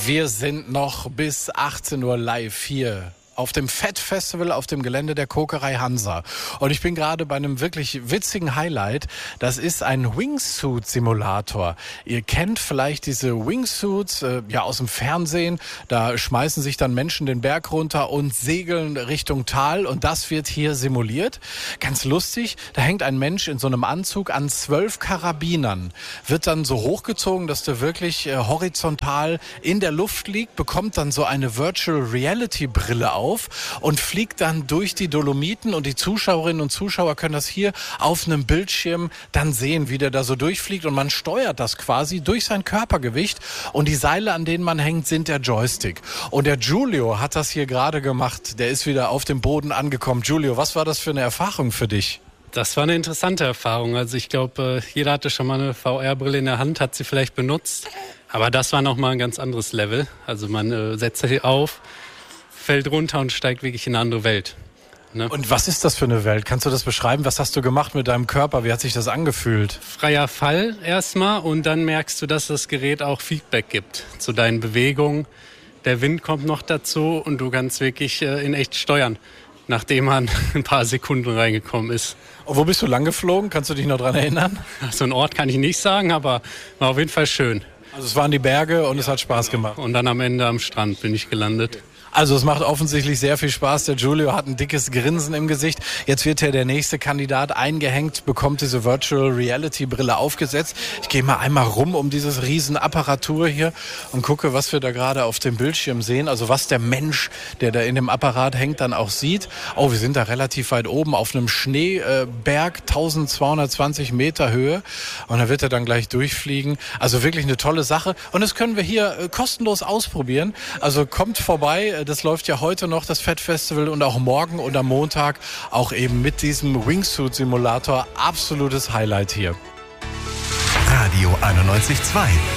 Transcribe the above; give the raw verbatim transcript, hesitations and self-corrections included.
Wir sind noch bis achtzehn Uhr live hier auf dem Fett Festival auf dem Gelände der Kokerei Hansa. Und ich bin gerade bei einem wirklich witzigen Highlight. Das ist ein Wingsuit-Simulator. Ihr kennt vielleicht diese Wingsuits äh, ja aus dem Fernsehen. Da schmeißen sich dann Menschen den Berg runter und segeln Richtung Tal. Und das wird hier simuliert. Ganz lustig, da hängt ein Mensch in so einem Anzug an zwölf Karabinern. Wird dann so hochgezogen, dass der wirklich äh, horizontal in der Luft liegt, bekommt dann so eine Virtual Reality Brille auf und fliegt dann durch die Dolomiten, und die Zuschauerinnen und Zuschauer können das hier auf einem Bildschirm dann sehen, wie der da so durchfliegt, und man steuert das quasi durch sein Körpergewicht, und die Seile, an denen man hängt, sind der Joystick. Und der Giulio hat das hier gerade gemacht, der ist wieder auf dem Boden angekommen. Giulio, was war das für eine Erfahrung für dich? Das war eine interessante Erfahrung. Also ich glaube, jeder hatte schon mal eine V R-Brille in der Hand, hat sie vielleicht benutzt, aber das war nochmal ein ganz anderes Level. Also man äh, setzt sie auf, fällt runter und steigt wirklich in eine andere Welt. Ne? Und was ist das für eine Welt? Kannst du das beschreiben? Was hast du gemacht mit deinem Körper? Wie hat sich das angefühlt? Freier Fall erstmal, und dann merkst du, dass das Gerät auch Feedback gibt zu deinen Bewegungen. Der Wind kommt noch dazu und du kannst wirklich äh, in echt steuern, nachdem man ein paar Sekunden reingekommen ist. Und wo bist du lang geflogen? Kannst du dich noch dran erinnern? So einen Ort kann ich nicht sagen, aber war auf jeden Fall schön. Also es waren die Berge und ja, es hat Spaß genau. gemacht. Und dann am Ende am Strand bin ich gelandet. Also es macht offensichtlich sehr viel Spaß. Der Giulio hat ein dickes Grinsen im Gesicht. Jetzt wird hier der nächste Kandidat eingehängt, bekommt diese Virtual Reality Brille aufgesetzt. Ich gehe mal einmal rum um dieses Riesenapparatur hier und gucke, was wir da gerade auf dem Bildschirm sehen. Also was der Mensch, der da in dem Apparat hängt, dann auch sieht. Oh, wir sind da relativ weit oben auf einem Schneeberg, eintausendzweihundertzwanzig Meter Höhe. Und da wird er dann gleich durchfliegen. Also wirklich eine tolle Sache. Und das können wir hier kostenlos ausprobieren. Also kommt vorbei. Das läuft ja heute noch, das Fett Festival, und auch morgen und am Montag auch eben mit diesem Wingsuit-Simulator. Absolutes Highlight hier. Radio einundneunzig Komma zwei